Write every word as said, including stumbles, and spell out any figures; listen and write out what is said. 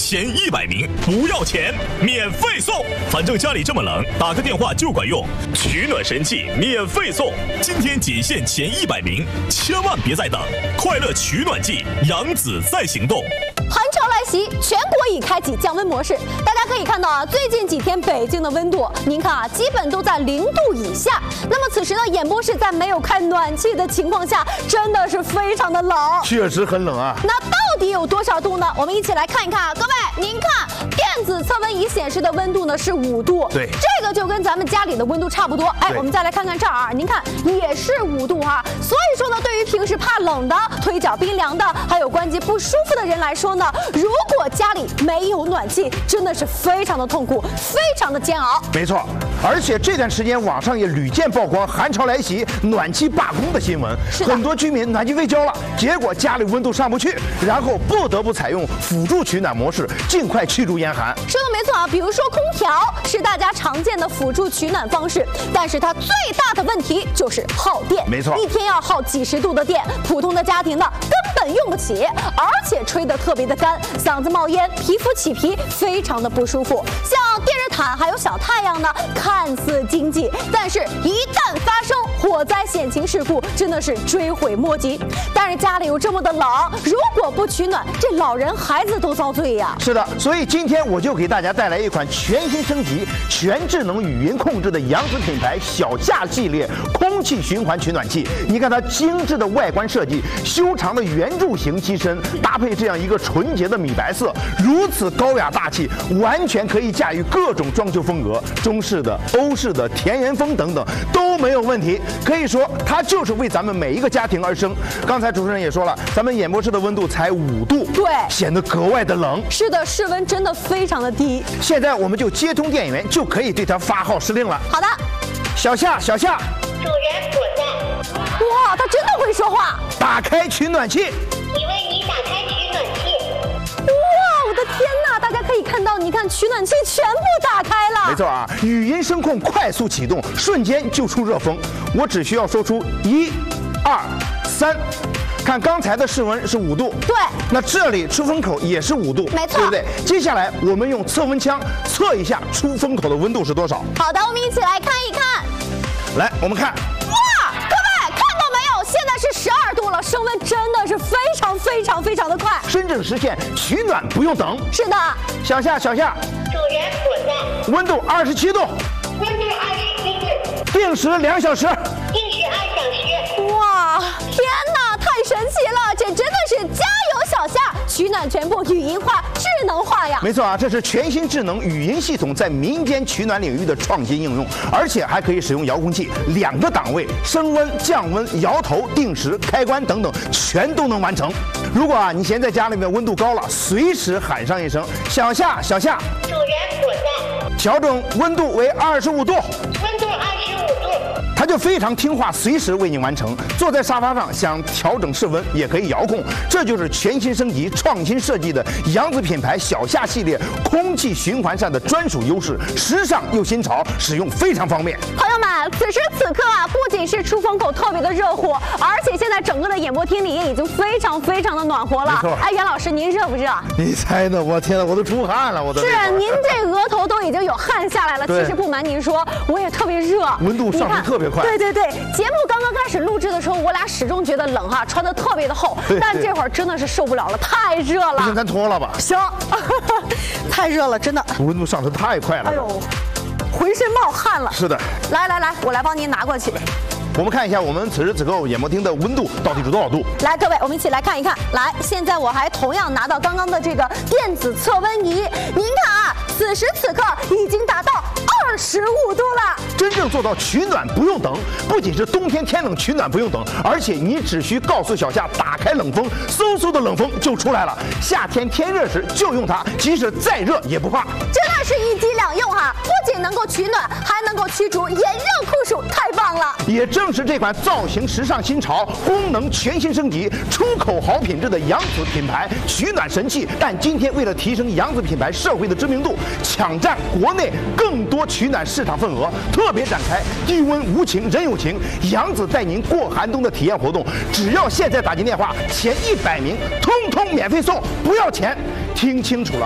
前一百名不要钱，免费送。反正家里这么冷，打个电话就管用。取暖神器免费送，今天仅限前一百名，千万别再等！快乐取暖季，杨子在行动。 寒潮来袭，全国已开启降温模式。大家可以看到啊，最近几天北京的温度，您看啊，基本都在零度以下。那么此时呢，演播室在没有开暖气的情况下，真的是非常的冷， 确实很冷啊。 那到底有多少度呢？我们一起来看一看啊，各位，您看电子测温仪显示的温度呢是五度， 对， 这个就跟咱们家里的温度差不多。哎，我们再来看看这儿啊，您看也是五度哈、啊。所以说呢，对于平时怕冷的、腿脚冰凉的，还有关节不舒服的人来说呢，如果家里没有暖气，真的是非常的痛苦，非常的煎熬。 没错，而且这段时间网上也屡见曝光寒潮来袭、暖气罢工的新闻，很多居民暖气费交了，结果家里温度上不去，然后不得不采用辅助取暖模式，尽快驱逐严寒。 说的没错啊，比如说空调是大家常见的辅助取暖方式，但是它最大的问题就是耗电。 没错， 一天要耗几十度的电，普通的家庭呢根本用不起，而且吹得特别的干，嗓子冒烟，皮肤起皮，非常的不舒服。像电热毯还有小太阳呢，看似经济，但是一旦发生火灾险情事故，真的是追悔莫及。但是家里又这么的冷，如果不取暖，这老人孩子都遭罪呀。 是的，所以今天我就给大家带来一款全新升级、全智能语音控制的扬子品牌小夏系列空气循环取暖器。你看它精致的外观设计，修长的圆柱形机身，搭配这样一个纯洁的米白色，如此高雅大气，完全可以驾驭各种装修风格，中式的、欧式的、田园风等等都没有问题。可以说，它就是为咱们每一个家庭而生。刚才主持人也说了，咱们演播室的温度才五度， 对， 显得格外的冷。 是的，室温真的非常的低。 现在我们就接通电源，就可以对它发号施令了。 好的， 小夏，小夏， 主人我在。 哇，他真的会说话。 打开取暖器。 已为你打开取暖器。 哇，我的天哪！大家可以看到，你看取暖器全部打开了。 没错啊，语音声控快速启动，瞬间就出热风。我只需要说出一、二、三。看刚才的室温是五度， 对， 那这里出风口也是五度， 没错， 对不对？接下来我们用测温枪测一下出风口的温度是多少。 好的，我们一起来看一看。 来，我们看， 哇，各位看到没有？现在是十二度了，升温真的是非常非常非常的快， 真正实现取暖不用等。 是的， 小夏，小夏， 主人我在。 温度二十七度， 温度二十七度， 定时两小时， 定时二小时。 哇，天哪，太神奇了！这真的是加油小夏，取暖全部语音化、智能化呀！ 没错啊，这是全新智能语音系统在民间取暖领域的创新应用，而且还可以使用遥控器，两个档位升温、降温、摇头、定时、开关等等，全都能完成。如果啊你嫌在家里面温度高了，随时喊上一声小夏，小夏， 主人我在。 调整温度为二十五度， 温度二十五度， 它就非常听话，随时为你完成。坐在沙发上想调整室温也可以遥控，这就是全新升级、创新设计的扬子品牌小夏系列空气循环扇的专属优势，时尚又新潮，使用非常方便。 朋友们，此时此刻啊，不仅是出风口特别的热乎，而且现在整个的演播厅里也已经非常非常的暖和了。 没错， 哎，袁老师，您热不热？ 你猜呢？我天哪，我都出汗了，我都是您这额头都已经有汗下来了。其实不瞒您说，我也特别热， 温度上升特别快。 对对对，节目刚刚开始录制的时候，我俩始终觉得冷哈，穿的特别的厚，但这会儿真的是受不了了，太热了。 不行，咱脱了吧。 行，太热了，真的。 温度上升太快了。 哎呦，浑身冒汗了。 是的。 来来来，我来帮您拿过去。 我们看一下我们此时此刻演播厅的温度到底是多少度？ 来，各位，我们一起来看一看。来，现在我还同样拿到刚刚的这个电子测温仪，您看啊，此时此刻已经达到二十五度了。 真正做到取暖不用等，不仅是冬天天冷取暖不用等，而且你只需告诉小夏打开冷风，嗖嗖的冷风就出来了。夏天天热时就用它，即使再热也不怕。 真的是一机两用哈，不仅能够取暖，还能够驱逐炎热酷暑，太棒了！ 也正是这款造型时尚新潮、功能全新升级、出口好品质的扬子品牌取暖神器，但今天为了提升扬子品牌社会的知名度，抢占国内更多取暖市场份额，特别展开低温无情人有情，扬子带您过寒冬的体验活动，只要现在打进电话，前一百名通通免费送，不要钱，听清楚了，